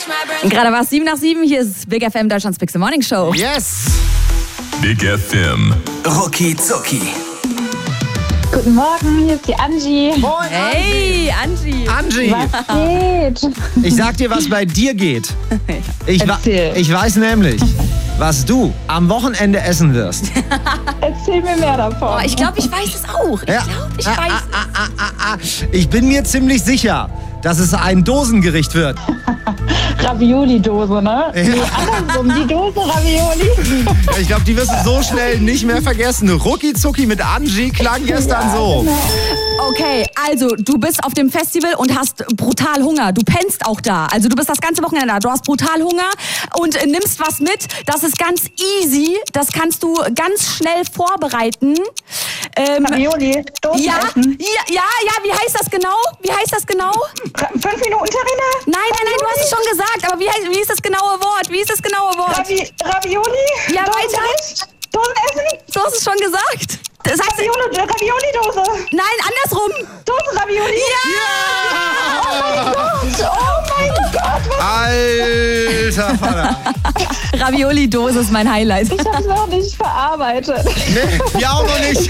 Gerade war es 7:07, hier ist Big FM, Deutschlands Big Morning Show. Yes! Big FM. Rucki Zucki. Guten Morgen, hier ist die Angie. Moin, Hey, Angie. Angie! Was geht? Ich sag dir, was bei dir geht. Erzähl. Ich weiß nämlich, was du am Wochenende essen wirst. Erzähl mir mehr davon. Oh, ich glaube, ich weiß es auch. Ich weiß Ich bin mir ziemlich sicher, dass es ein Dosengericht wird. Ravioli-Dose, ne? Ja. Nee, andersrum, die Dose Ravioli. Ich glaube, die wirst du so schnell nicht mehr vergessen. Rucki Zucki mit Angie klang gestern so. Genau. Okay, also du bist auf dem Festival und hast brutal Hunger. Du pennst auch da. Also du bist das ganze Wochenende da. Du hast brutal Hunger und nimmst was mit. Das ist ganz easy. Das kannst du ganz schnell vorbereiten. Ravioli, Dosen Ja, essen. ja, wie heißt das genau? 5 Minuten Terrine? Nein, du hast es schon gesagt. Aber wie ist das genaue Wort? Ravioli? Ja, Dosen weiter. essen? Dosen essen? Du hast es schon gesagt. Das heißt, Ravioli-Dose. nein, andersrum. Dosen Ravioli? Oh mein Gott, was? Alter Vater. Ravioli-Dose ist mein Highlight. Ich hab's noch nicht verarbeitet. Nee, wir auch noch nicht.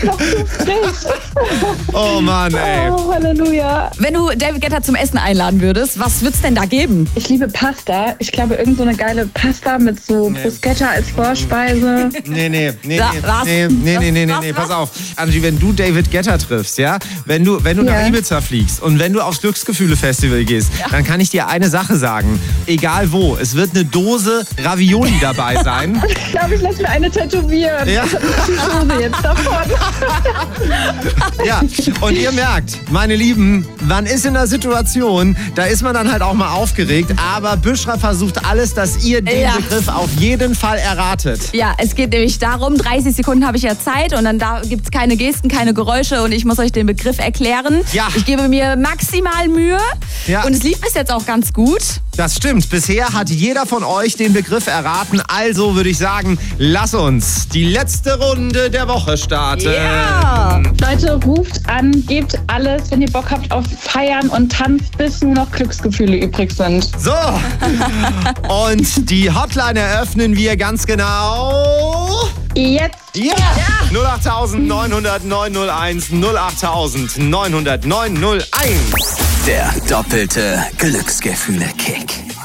Oh Mann, ey. Oh, Halleluja. Wenn du David Guetta zum Essen einladen würdest, was würd's denn da geben? Ich liebe Pasta. Ich glaube, irgend so eine geile Pasta mit so Bruschetta als Vorspeise. Nee, Was? pass auf. Angie, wenn du David Guetta triffst, ja, wenn du nach Ibiza fliegst und wenn du aufs Glücksgefühle-Festival gehst, dann kann ich dir eine Sache sagen. Egal wo, es wird eine Dose Ravioli dabei sein. Ich glaube, ich lasse mir eine tätowieren. Ja. Ich hab die Dose jetzt davon. Ja, und ihr merkt, meine Lieben, man ist in einer Situation, da ist man dann halt auch mal aufgeregt, aber Büschra versucht alles, dass ihr den Begriff auf jeden Fall erratet. Ja, es geht nämlich darum, 30 Sekunden habe ich ja Zeit und dann gibt's keine Gesten, keine Geräusche und ich muss euch den Begriff erklären. Ja. Ich gebe mir maximal Mühe und es lief bis jetzt auch ganz gut. Das stimmt. Bisher hat jeder von euch den Begriff erraten. Also würde ich sagen, lass uns die letzte Runde der Woche starten. Ja. Leute, ruft an, gebt alles, wenn ihr Bock habt auf Feiern und tanzt, bis nur noch Glücksgefühle übrig sind. So. Und die Hotline eröffnen wir ganz genau. Jetzt. Ja. 08900 901 08900 901. Der doppelte Glücksgefühle-Kick.